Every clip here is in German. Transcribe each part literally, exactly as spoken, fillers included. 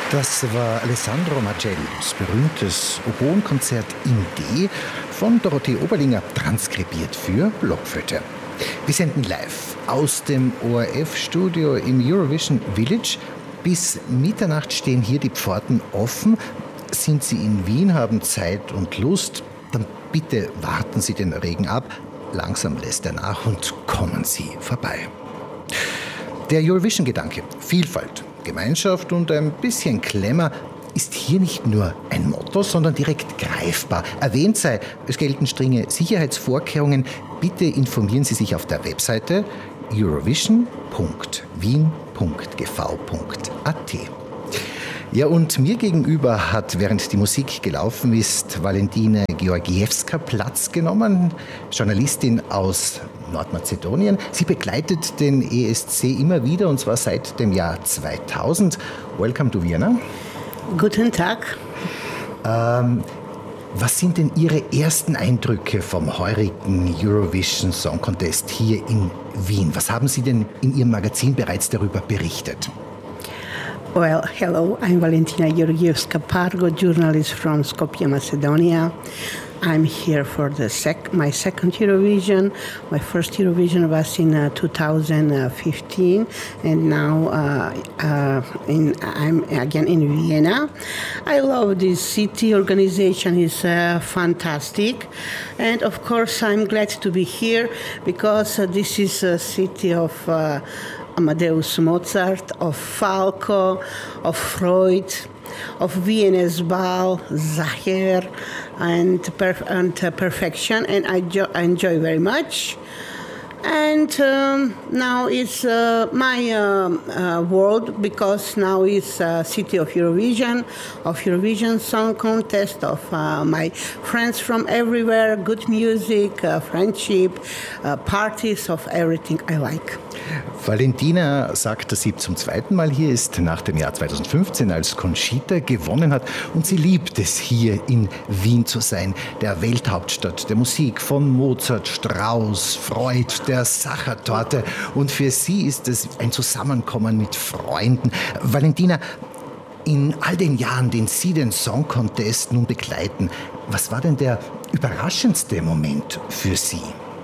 Das war Alessandro Marcellos berühmtes Oboenkonzert in D von Dorothee Oberlinger, transkribiert für Blockflöte. Wir senden live aus dem O R F-Studio im Eurovision Village. Bis Mitternacht stehen hier die Pforten offen. Sind Sie in Wien, haben Zeit und Lust, dann bitte warten Sie den Regen ab. Langsam lässt er nach und kommen Sie vorbei. Der Eurovision-Gedanke, Vielfalt, Gemeinschaft und ein bisschen Glamour ist hier nicht nur ein Motto, sondern direkt greifbar. Erwähnt sei, es gelten strenge Sicherheitsvorkehrungen. Bitte informieren Sie sich auf der Webseite eurovision punkt wien punkt g v punkt a t. Ja, und mir gegenüber hat, während die Musik gelaufen ist, Valentine Georgievska Platz genommen, Journalistin aus Nordmazedonien. Sie begleitet den E S C immer wieder, und zwar seit dem Jahr zweitausend. Welcome to Vienna. Guten Tag. Ähm, was sind denn Ihre ersten Eindrücke vom heurigen Eurovision Song Contest hier in Wien? Was haben Sie denn in Ihrem Magazin bereits darüber berichtet? Well, hello, I'm Valentina Georgievska-Pargo, journalist from Skopje, Macedonia. I'm here for the sec- my second Eurovision. My first Eurovision was in uh, two thousand fifteen, and now uh, uh, in, I'm again in Vienna. I love this city. Organization is uh, fantastic, and of course I'm glad to be here because uh, this is a city of uh, Amadeus Mozart, of Falco, of Freud, of Viennese Ball, Zacher, and, perf- and uh, perfection, and I, jo- I enjoy very much. And um, now it's uh, my uh, uh, world, because now it's uh, City of Eurovision, of Eurovision Song Contest, of uh, my friends from everywhere, good music, uh, friendship, uh, parties, of everything I like. Valentina sagt, dass sie zum zweiten Mal hier ist, nach dem Jahr zweitausendfünfzehn, als Conchita gewonnen hat. Und sie liebt es, hier in Wien zu sein, der Welthauptstadt der Musik, von Mozart, Strauss, Freud, der Sachertorte. Und für sie ist es ein Zusammenkommen mit Freunden. Valentina, in all den Jahren, den Sie den Song Contest nun begleiten, was war denn der überraschendste Moment für Sie?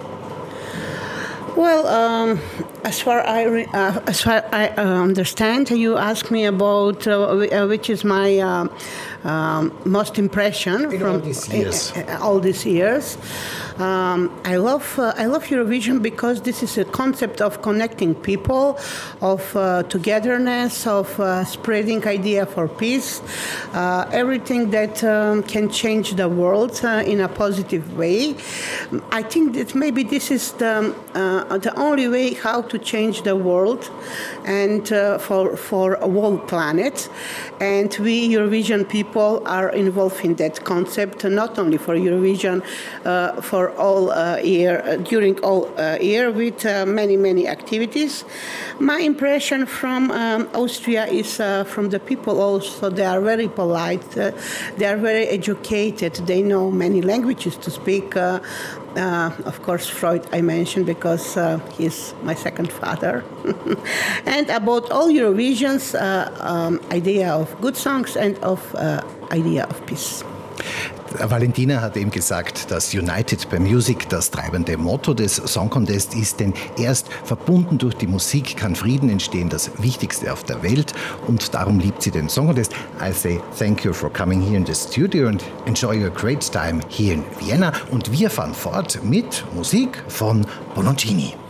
Well, um, as far I re- uh, as far I uh, understand, you asked me about uh, which is my uh, um, most impression in from all these years. Uh, all these years. Um, I love uh, I love Eurovision because this is a concept of connecting people, of uh, togetherness, of uh, spreading idea for peace, uh, everything that um, can change the world uh, in a positive way. I think that maybe this is the uh, the only way how to change the world, and uh, for for a whole planet. And we Eurovision people are involved in that concept, not only for Eurovision, uh, for all uh, year uh, during all uh, year with uh, many many activities. My impression from um, Austria is uh, from the people also. They are very polite. Uh, they are very educated. They know many languages to speak. Uh, Uh, of course, Freud I mentioned because uh, he's my second father. And about all Eurovision's uh, um, idea of good songs and of uh, idea of peace. Valentina hat eben gesagt, dass United by Music das treibende Motto des Song Contest ist, denn erst verbunden durch die Musik kann Frieden entstehen, das Wichtigste auf der Welt, und darum liebt sie den Song Contest. I say thank you for coming here in the studio and enjoy your great time here in Vienna, und wir fahren fort mit Musik von Bononcini.